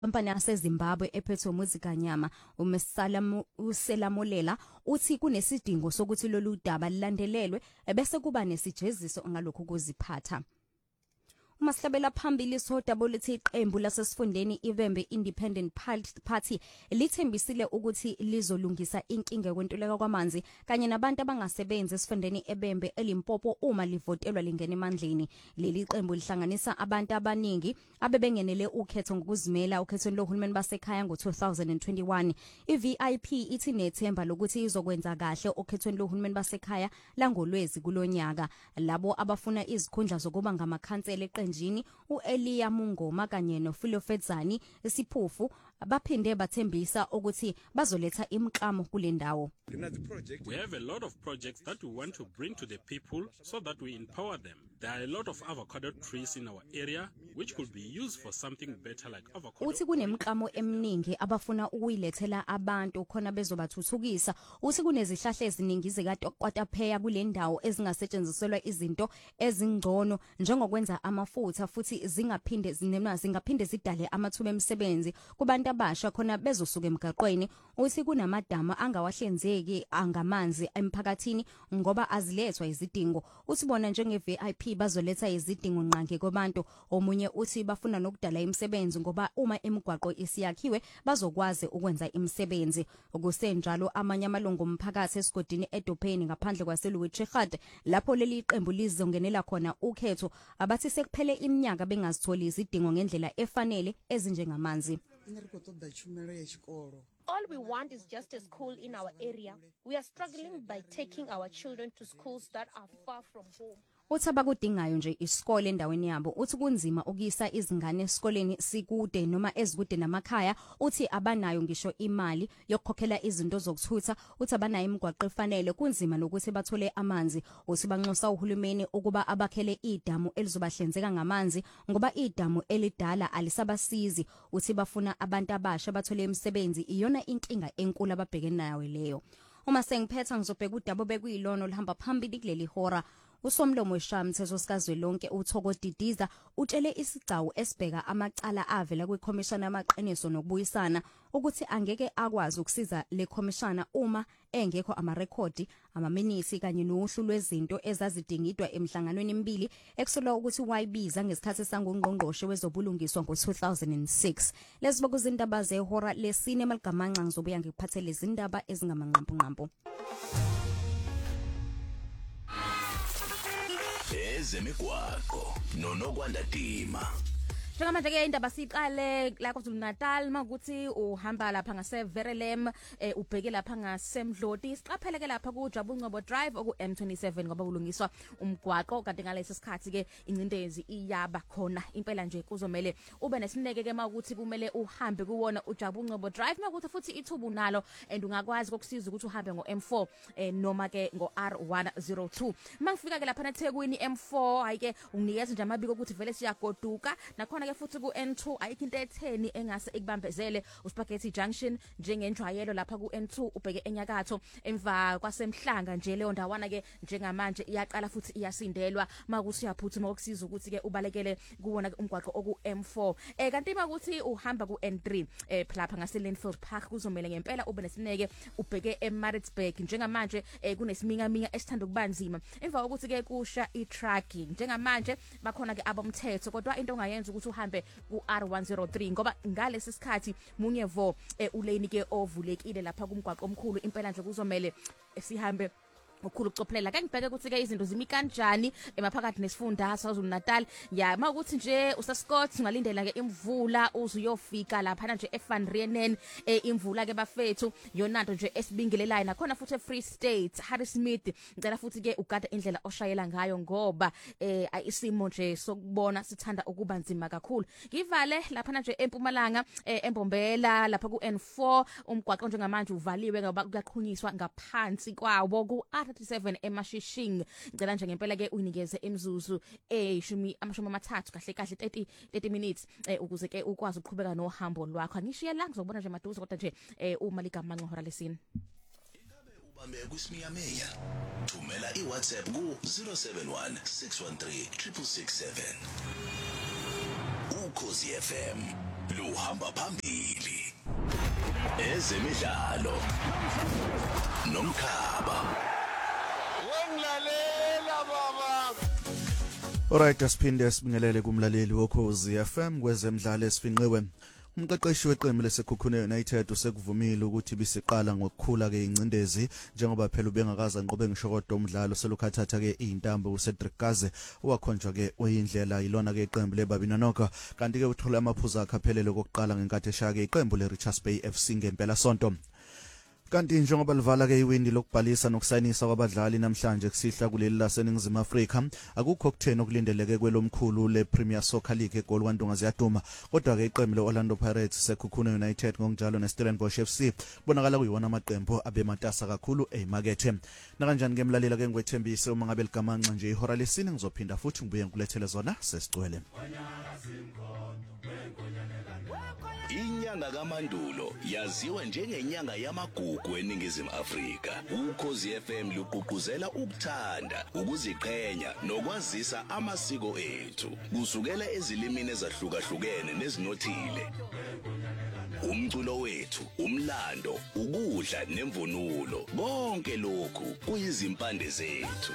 Kampani yaseZimbabwe ephethwe uMuzikanyama uSelamolela uthi kunesidingo sokuthi lolu daba lilandelelwe bese kuba nesijeziso ngalokho kuziphatha. Masihlabela phambili sodaba lithi iqembu lasesifundeni iVembe Independent Party lithembisile ukuthi lizolungisa inkinga kwentuleka kwamanzi kanye nabantu abangasebenzi esifundeni eBembe eLimpopo uma livotelwa lingena emandleni. Leli qembu lihlanganisa abantu abaningi abebengenele ukhetho ngokuzimela ukhethweni lohulumeni basekhaya ngo-2021. iVIP ithi nethemba lokuthi izokwenza kahle okhethweni lohulumeni basekhaya langolwezi kulonyaka. Labo abafuna izikhundla zokuba ngamakhansela eqenjini uElia Mungoma kanye noFilofedzani Siphofu baphinde bathembisa ukuthi bazoletha imklamo kule ndawo. We have a lot of projects that we want to bring to the people so that we empower them. There are a lot of avocado trees in our area which could be used for something better like avocado. Uthi kunemklamo eminingi abafuna ukuyilethela abantu khona bezobathuthukisa. Uthi kunezihlahla eziningi ezikade okwatapheya kule ndawo ezingasetshenziselwa izinto ezingcono njengokwenza amafutha futhi zingaphinde zidale amathuba emisebenzi kubantu abasha khona bezosuka emgaqweni. Uthi kunamadama angawahlinzeki angamanzi emphakathini ngoba azilethwa izidingo. Uthi bona njenge-VIP bazoletha izidingo nqange kubantu. Omunye uthi bafuna nokudala imisebenzi ngoba uma emigwaqo isiyakhiwe bazokwazi ukwenza imisebenzi. Ukusenjalo amanye amalungu omphakathi esigodini eDopheni ngaphandle kwaseLuwechegade lapho leli qembu lizongenela khona ukhetho abathi sekuphele iminyaka bengazitholi izidingo ngendlela efanele ezinjengamanzi. All we want is just a school in our area. We are struggling by taking our children to schools that are far from home. Uthi abakudingayo nje isikole endaweni yabo. Uthi kunzima ukuyisa izingane esikoleni sikude noma ezikude namakhaya. Uthi abanayo ngisho imali yokukhokhela izinto zokuthutha. Uthi abanayo imigwaqo efanele. Kunzima nokuthi bathole amanzi. Uthi banxusa uhulumeni ukuba abakhele idamu elizobahlinzeka ngamanzi ngoba idamu elidala alisabasizi. Uthi bafuna abantu abasha bathole imisebenzi iyona inkinga enkulu ababhekene nayo leyo. Uma sengiphetha ngizobheka udaba bekuyilono lihamba phambili kuleli hora. Usomlomo weshamthetho sikazwelonke uThoko Didiza utshele isigcawu esibheka amacala avela kwekhomishana yamaqiniso nokubuyisana ukuthi angeke akwazi ukusiza le khomishana uma engekho amarekhodi amaminisi kanye nohlu lwezinto ezazidingidwa emhlanganweni emibili ekusolwa ukuthi wayibiza ngesikhathi sangongqongqoshe wezobulungiswa ngo-2006. Lesibo kuzindaba zehora lesine emaligamanxa ngizobuya ngikuphathele izindaba ezingamanqampunqampu. Ezemigwaqo noNokwanda Dima. Njengamanje ke indaba siqale la kwaZulu Natal makuthi uhamba lapha ngaseVerelem ubheke lapha ngaseMdloti siqaphele ke lapha kuJabungcobo Drive oku M27 ngoba kulungiswa umgwaqo kanti ngalesi sikhathi ke incindezi iyaba khona impela nje kuzomela ube nesineke ke makuthi kumele uhambe kuwona uJabungcobo Drive makuthi futhi ithubu nalo and ungakwazi ukusiza ukuthi uhambe ngoM4 noma ke ngoR102 mangifika ke lapha eThekwini M4 hayike unginikeza nje amabiko ukuthi vele siyagoduka nakhona futhi ku N2 ayikho into etheni engase ikubambezele uSpaghetti Junction njengenjwayelo lapha ku N2 ubheke enyakatho emva kwasemhlanga nje leyo ndawana ke njengamanje iyaqala futhi iyasindelwa makuthi uyaphuthuma ukusiza ukuthi ke ubalekele kuwona umgwaqo oku M4 kanti makuthi uhamba ku N3 lapha ngase Linfield Park kuzomela ngempela ube nesineke ubheke eMaritzburg njengamanje kunesiminyaminya esithanda ukubanzima emva kokuthi ke kusha iTruck njengamanje bakhona ke abomthetho kodwa into ongayenza ukuthi uhambe ku-R103 ngoba ngalesi sikhathi munye vo ulane ke ovulekile lapha kumgwaqo omkhulu impela nje kuzomela sihambe ukukhulu ucophelela ke ngibheke ukuthi ke izinto zimi kanjani emaphakathi nesifunda saZulu Natal ya makuthi nje usaScott ungalindela ke imvula uzuyofika lapha nje eFanrienen imvula ke bafethu yonanto nje esibingelelayo nakhona futhi eFree State Harrismith ngicela futhi ke ugada indlela oshayela ngayo ngoba isimo nje sokubona sithanda ukuba nzima kakhulu ngivale lapha nje eMpumalanga eMbombela lapha ku N4 umgwaqo njengamanje uvaliwe ngoba kuyaqhunyiswa ngaphansi kwawo ku 37 emashishing ngicela nje ngempela ke uyinikeze imizuzu 13 kahle kahle 30 minutes ukuze ke ukwazi ukuqhubeka nohambo lwakho angishiya la ngizobona nje maduze kodwa nje uma ligamanxa hora lesini ingabe ubambe kusimiyameya thumela iWhatsApp ku 071 613 667 Ukhozi FM luhamba phambili ezemidlalo nomkhaba. Wenglalela baba. Alright, asiphinde sibingelele kumlaleli woKhozi FM kwezemidlalo esifinqiwe. Umqeqeshi weqembu leSekhukhune United usekuvumile ukuthi bisiqala ngokukhula ke ingcindezi njengoba phela ubengakaza nqobe ngishokodo umdlalo selukhathatha ke intambo uCedric Gaze owakhonjwa ke oyindlela ilona ke iqembu leBabinanoka kanti ke uthola amaphuzu akaphelele kokuqala ngenkathi eshaya ke iqembu leRichards Bay FC ngempela sonto. Kanti njengoba livala ke iwindi lokubhalisa nokusayinisa kwabadlali namhlanje kusihla kuleli laseNingizimu Afrika akukho kutheni okulindeleke kwelomkhulu lePremier Soccer League eGoli kwaNdonga ziyaduma kodwa ke iqembu leOrlando Pirates Sekhukhune United ngokunjalo neStellenbosch FC bonakala kuyiwona amaqembu abematasa kakhulu ezimakethe nakanjani ke mlalela ke ngwethembise uma ngabe ligamanxa nje ihora lesine ngizophinda futhi ngibuye ngkulethele zona sesicwele. Inyanga kaMandulo yaziwa njengenyanga yamagugu eNingizimu Afrika. Ukhozi FM luqhuquzela ukuthanda, ukuziqhenya nokwazisa amasiko ethu kusukela ezilimini ezahlukahlukene nezinothile. Umculo wethu, umlando, ukudla nemvunulo, konke lokhu kuyizimpande zethu.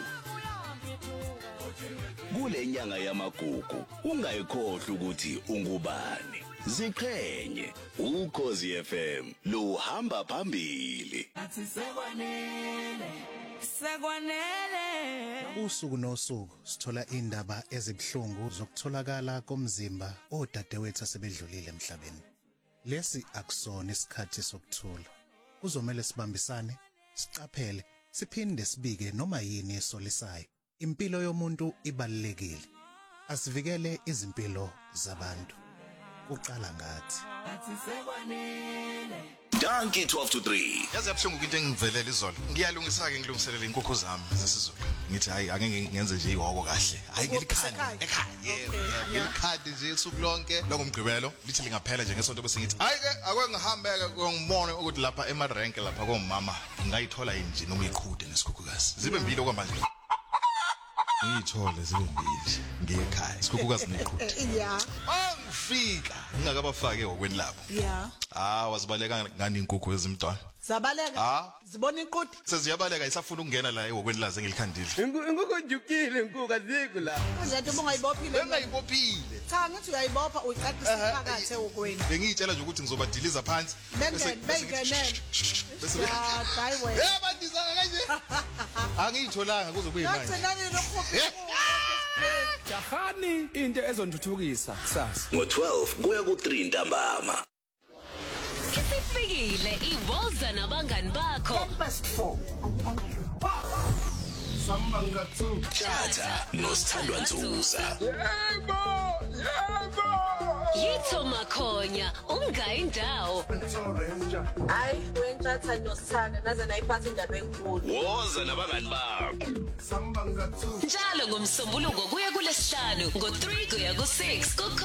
Kule nyanga yamagugu ungayikhohlwa ukuthi ungubani. Ziqhenye Ukhozi FM luhamba phambili. Usuku nosuku sithola indaba ezibhlungu zokutholakala komzimba odadewethu asebedlulile emhlabeni. Lesi akusona isikhathi sokuthula. Kuzomela sibambisane, sicaphele, siphinde sibike noma yini esolisayo. Impilo yomuntu ibalulekile. Asivikele izimpilo zabantu. Uqala ngathi Donkey 12 to 3. Yazi yabhlungu into engivelela izolo. Ngiyalungisa ke ngilungiselela inkukhu zami zesizulu. Ngithi hayi angeke ngenze nje ihoko kahle. Hayi ngelikhandi ekhaya. Yebo, ngelikhandi nje usuku lonke longomgqibelo lithi lingaphela nje ngesonto bese ngithi hayi ke akwe ngihambe ke ngibone ukuthi lapha emarenke lapha komama ngayithola injini noma iqhude nesikhukhukazi. Zibe mbili okwamanje. Ngiyithole zibe mbili ngekhaya isikhukhukazi neqhude. Yeah. Angifika ngingakabafake okweni labo. Yeah. Wazibaleka ngani inkukhu ezimntwana. Zabaleka. Zibona iqhude. Seziyabaleka isafuna ukungena la ehokweni laze ngelikhandile. Inkukhu njukile inkukhu azikho la. Nje ubungayibophile. Engayibophile. Cha ngithi uyayibopha uyicacisa phakathi ehokweni. Bengiyitshela nje ukuthi ngizobadiliza phansi. Bengenele. Bese hayi wena. Yabadizana kanje. Angiyitholanga kuzokuba imali. Ngicela lokho. Jahani into ezonduthuthukisa kusasa. Ngo12 kuya ku3 ntambama. Isifikile iwoza nabangani bakho. Tjata nosithandwa Nzuza. Yitho Makhonya ungayi indawo. Hayi wentatha nosithanda naze nayiphatha indaba enkulu. Woza nabangani bakho. Njalo ngomsombuluko kuya kulesihlanu ngo3 kuya ku6 ku